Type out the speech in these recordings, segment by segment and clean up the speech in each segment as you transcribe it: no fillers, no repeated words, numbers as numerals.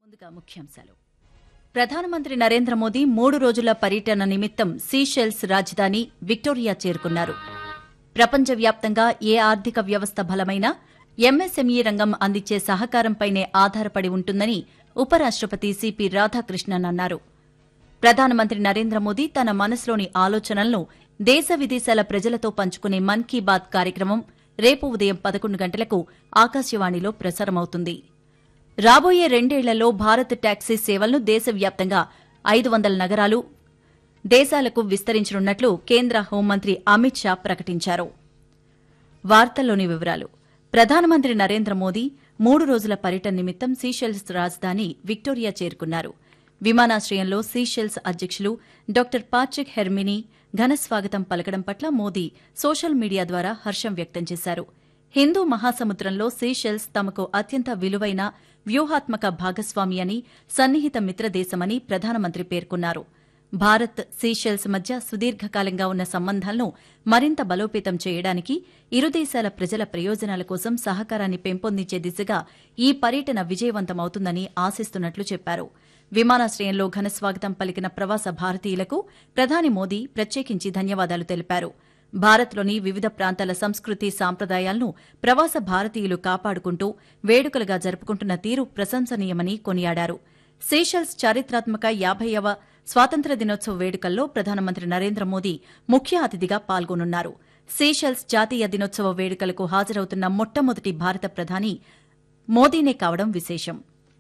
ముందుగా ముఖ్యాంశాలు. ప్రధానమంత్రి నరేంద్ర మోదీ 3 రోజుల పర్యటన నిమిత్తం సీషెల్స్ రాజధాని విక్టోరియా చేరుకున్నారు. ప్రపంచవ్యాప్తంగా ఏ ఆర్థిక వ్యవస్థ బలమైనా ఎంఎస్ఎంఈ రంగం అందించే సహకారంపైనే ఆధారపడి ఉంటుందని ఉపరాష్టపతి సిపి రాధాకృష్ణన్ అన్నారు. ప్రధానమంత్రి నరేంద్ర మోదీ తన మనసులోని ఆలోచనలను దేశ విదేశాల ప్రజలతో పంచుకునే మన్ కీ బాత్ కార్యక్రమం రేపు ఉదయం 11 గంటలకు ఆకాశవాణిలో ప్రసారమవుతుంది. రాబోయే 2 ఏళ్లలో భారత్ టాక్సీ సేవలను దేశవ్యాప్తంగా 500 నగరాలు, దేశాలకు విస్తరించనున్నట్లు కేంద్ర హోంమంత్రి అమిత్ షా ప్రకటించారు. వార్తల్లోని వివరాలు. ప్రధానమంత్రి నరేంద్ర మోదీ 3 రోజుల పర్యటన నిమిత్తం సీషెల్స్ రాజధాని విక్టోరియా చేరుకున్నారు. విమానాశ్రయంలో సీషెల్స్ అధ్యకులు డాక్టర్ పాట్రిక్ హెర్మినీ ఘన స్వాగతం పలకడం పట్ల మోదీ సోషల్ మీడియా ద్వారా హర్షం వ్యక్తం చేశారు. హిందూ మహాసముద్రంలో సీషెల్స్ తమకు అత్యంత విలువైన వ్యూహాత్మక భాగస్వామి అని, సన్నిహిత మిత్రదేశమని ప్రధానమంత్రి పేర్కొన్నారు. భారత్, సీషెల్స్ మధ్య సుదీర్ఘకాలంగా ఉన్న సంబంధాలను మరింత బలోపేతం చేయడానికి, ఇరు దేశాల ప్రజల ప్రయోజనాల కోసం సహకారాన్ని పెంపొందించే దిశగా ఈ పర్యటన విజయవంతమవుతుందని ఆశిస్తున్నట్లు చెప్పారు. విమానాశ్రయంలో ఘనస్వాగతం పలికిన ప్రవాస భారతీయులకు ప్రధాని మోదీ ప్రత్యేకించి ధన్యవాదాలు తెలిపారు. భారత్లోని వివిధ ప్రాంతాల సంస్కృతి సాంప్రదాయాలను ప్రవాస భారతీయులు కాపాడుకుంటూ వేడుకలుగా జరుపుకుంటున్న తీరు ప్రశంసనీయమని కొనియాడారు. సీషెల్స్ చారిత్రాత్మక 50వ స్వాతంత్ర్య దినోత్సవ వేడుకల్లో ప్రధానమంత్రి నరేంద్ర మోదీ ముఖ్య అతిథిగా పాల్గొనున్నారు. సీషెల్స్ జాతీయ దినోత్సవ వేడుకలకు హాజరవుతున్న మొట్టమొదటి భారత ప్రధాని మోదీనే కావడం విశేషం.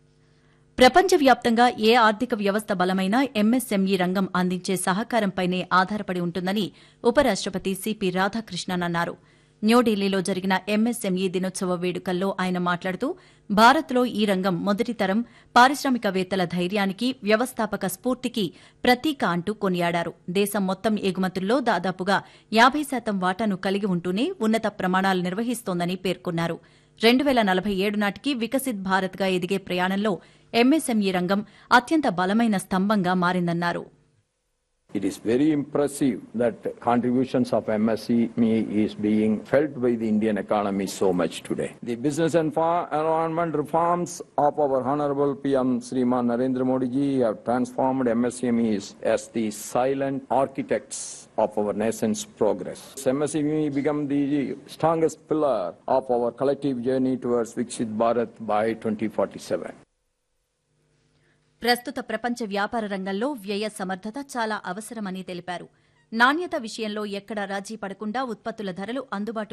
ప్రపంచవ్యాప్తంగా ఏ ఆర్థిక వ్యవస్థ బలమైనా ఎంఎస్ఎంఈ రంగం అందించే సహకారంపైనే ఆధారపడి ఉంటుందని ఉపరాష్టపతి సిపి రాధాకృష్ణన్ అన్నారు. న్యూఢిల్లీలో జరిగిన ఎంఎస్ఎంఈ దినోత్సవ వేడుకల్లో ఆయన మాట్లాడుతూ భారత్లో ఈ రంగం మొదటి తరం పారిశ్రామికవేత్తల ధైర్యానికి, వ్యవస్థాపక స్ఫూర్తికి ప్రతీక అంటూ కొనియాడారు. దేశం మొత్తం ఎగుమతుల్లో దాదాపుగా 50% వాటాను కలిగి ఉంటూనే ఉన్నత ప్రమాణాలు నిర్వహిస్తోందని పేర్కొన్నారు. 2047 నాటికి వికసిత్ భారత్గా ఎదిగే ప్రయాణంలో ఎంఎస్ఎంఈ రంగం అత్యంత బలమైన స్తంభంగా మారిందన్నారు. It is very impressive that contributions of MSME is being felt by the Indian economy so much today. The business and environment reforms of our Honorable PM Sriman Narendra Modi ji have transformed MSMEs as the silent architects of our nation's progress. MSME become the strongest pillar of our collective journey towards Viksit Bharat by 2047. ప్రస్తుత ప్రపంచ వ్యాపార రంగంలో వ్యయ సమర్థత చాలా అవసరమని తెలిపారు. నాణ్యత విషయంలో ఎక్కడా రాజీ పడకుండా ఉత్పత్తుల ధరలు అందుబాటులో